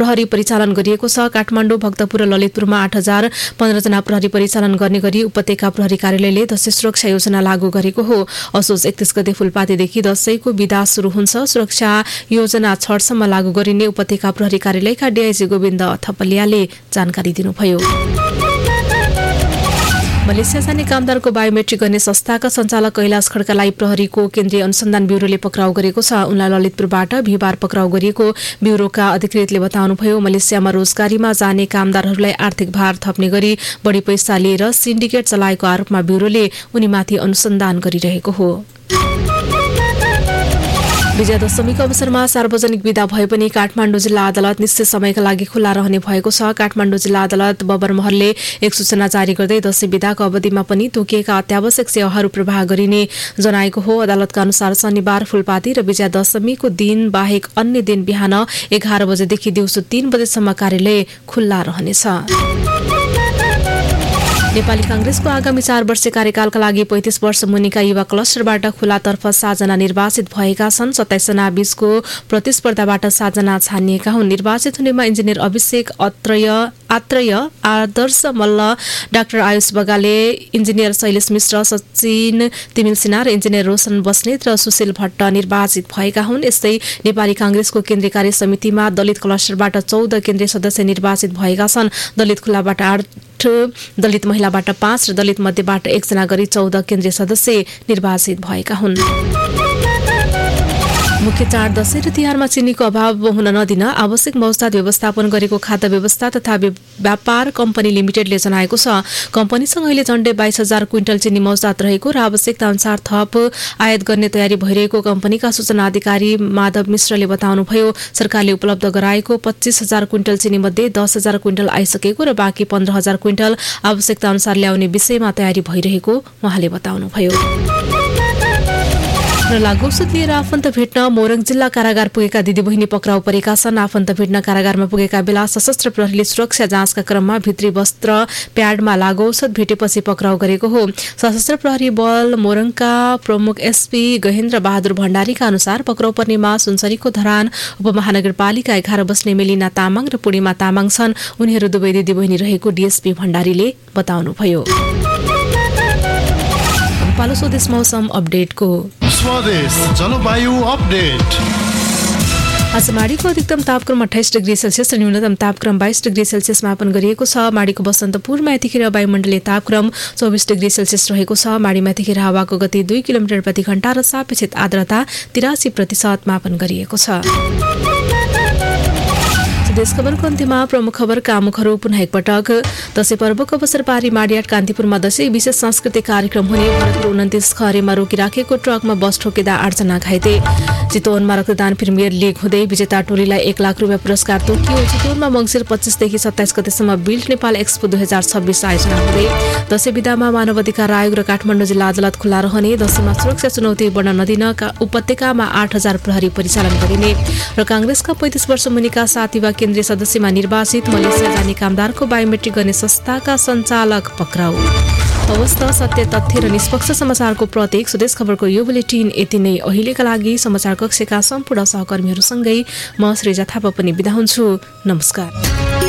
प्रहरी परिचालन गरिएको छ। काठमाडौँ, भक्तपुर र ललितपुरमा 8015 जना प्रहरी परिचालन गर्ने गरी उपत्यका प्रहरी कार्यालयले दशैं सुरक्षा योजना लागू गरेको हो। असोज 31 गते फुलपातीदेखि दशैंको बिदा सुरु हुन्छ। सुरक्षा योजना 6 लागू गरिने उपत्यका प्रहरी कार्यालयका डीआईजी गोविन्द थपलियाले जानकारी दिनुभयो। मलेसिया जाने कामदारको बायोमेट्रिक गर्ने संस्थाका सञ्चालक कैलाश खड्कालाई प्रहरीको केन्द्रीय अनुसन्धान ब्युरोले पक्राउ गरेको छ। उनलाई ललितपुरबाट बिहिबार पक्राउ गरिएको ब्युरोका अधिकृतले बताउनुभयो। मलेसियामा रोजगारीमा जाने कामदारहरूलाई आर्थिक भार थप्ने गरी बढी पैसा लिएर सिन्डिकेट चलाएको आरोपमा ब्युरोले उनीमाथि अनुसन्धान गरिरहेको हो। विजयादशमीको अवसरमा सार्वजनिक बिदा भए पनि काठमाडौँ जिल्ला अदालत निश्चित समयका लागि खुल्ला रहने भएको छ। काठमाडौँ जिल्ला अदालत बबरमहलले एक सूचना जारी गर्दै दशैं बिदाको अवधिमा पनि तोकिएका अत्यावश्यक सेवाहरू प्रवाह गरिने जनाएको हो। अदालतका अनुसार शनिबार, फुलपाती र विजयादशमीको दिन बाहेक अन्य दिन बिहान 11 बजेदेखि दिउँसो 3 बजेसम्म कार्यालय खुल्ला रहनेछ। नेपाली कांग्रेसको आगामी 4 वर्षीय कार्यकालका लागि 35 वर्ष मुनिका युवा क्लस्टरबाट खुलातर्फ 7 जना निर्वाचित भएका छन्। 27 जना बीचको प्रतिस्पर्धाबाट 7 जना छानिएका हुन्। निर्वाचित हुनेमा इन्जिनियर अभिषेक आत्रेय, आदर्श मल्ल, डाक्टर आयुष बगाले, इन्जिनियर शैलेश मिश्र, सचिन तिमिल सिन्हा र इन्जिनियर रोशन बस्नेत र सुशील भट्ट निर्वाचित भएका हुन्। यस्तै नेपाली कांग्रेसको केन्द्रीय कार्य समितिमा दलित क्लस्टरबाट 14 केन्द्रीय सदस्य निर्वाचित भएका छन्। दलित खुलाबाट 8, दलित महिलाबाट 5 र दलित मध्येबाट 1 जना गरी 14 केन्द्रीय सदस्य निर्वाचित भएका हुन्। मुख्य चाड दशैं र तिहारमा चिनीको अभाव हुन नदिन आवश्यक मौसदात व्यवस्थापन गरेको खाद्य व्यवस्था तथा व्यापार कम्पनी लिमिटेडले जनाएको छ। कम्पनीसँग अहिले झण्डै 22,000 क्विन्टल चिनी मौसदात रहेको र आवश्यकता अनुसार थप आयात गर्ने तयारी भइरहेको कम्पनीका सूचना अधिकारी माधव मिश्रले बताउनुभयो। सरकारले उपलब्ध गराएको 25,000 क्विन्टल चिनी मध्ये 10,000 क्विन्टल आइसकेको र बाँकी 15,000 क्विन्टल आवश्यकता अनुसार ल्याउने विषयमा तयारी भइरहेको उहाँले बताउनुभयो। र लागू औषध लिएर आफन्त भेट्न मोरङ जिल्ला कारागार पुगेका दिदीबहिनी पक्राउ परेका छन्। आफन्त भेट्न कारागारमा पुगेका बेला सशस्त्र प्रहरीले सुरक्षा जाँचका क्रममा भित्री वस्त्र प्याडमा लागू औषध भेटेपछि पक्राउ गरेको हो। सशस्त्र प्रहरी बल मोरङका प्रमुख एसपी गहेन्द्र बहादुर भण्डारीका अनुसार पक्राउ पर्नेमा सुनसरीको धरान उपमहानगरपालिका 11 बस्ने मेलिना तामाङ र पूर्णिमा तामाङ छन्। उनीहरू दुवै दिदीबहिनी रहेको डीएसपी भण्डारीले बताउनुभयो। पालो स्वदेश मौसम अपडेटको स्वदेश जलवायु अपडेट। आज माडीको अधिकतम तापक्रम 28 डिग्री सेल्सियस र न्यूनतम तापक्रम 22 डिग्री सेल्सियस मापन गरिएको छ। माडीको बसन्तपुरमा यतिखेर वायुमण्डलीय तापक्रम 24 डिग्री सेल्सियस रहेको छ। माडीमा यतिखेर हावाको गति 2 किलोमिटर प्रति घण्टा र सापेक्षित आर्द्रता 83% मापन गरिएको छ। देश खबरको अन्त्यमा प्रमुख खबरका मुखहरू पुनः एकपटक। दशैं पर्वको अवसर पारी माडियाट कान्तिपुरमा दशैं विशेष सांस्कृतिक कार्यक्रम हुने। भरतपुर 29 खरेमा रोकिराखेको ट्रकमा बस ठोकिँदा 8 जना घाइते। चितवनमा रक्तदान प्रिमियर लिग हुँदै विजेता टोलीलाई 1 लाख रुपियाँ पुरस्कार तोकियो। चितवनमा मङ्सिर 25 देखि 27 गतेसम्म बिल्ड नेपाल एक्सपो 2026 आयोजना हुँदै। दशैं बिदामा मानव अधिकार आयोग र काठमाडौँ जिल्ला अदालत खुल्ला रहने। दशैंमा सुरक्षा चुनौती बढ्न नदिन उपत्यकामा 8000 प्रहरी परिचालन गरिने। र कांग्रेसका 35 वर्ष मुनिका 7 युवा केन्द्रीय सदस्यमा निर्वाचित। मलेसिया जाने कामदारको बायोमेट्रिक गर्ने संस्थाका सञ्चालक पक्राउ। अवस्था सत्य तथ्य र निष्पक्ष समाचारको प्रतीक स्वदेश खबरको यो बुलेटिन यति नै। अहिलेका लागि समाचार कक्षका सम्पूर्ण सहकर्मीहरूसँगै म श्रीजा थापा पनि बिदा हुन्छु। नमस्कार।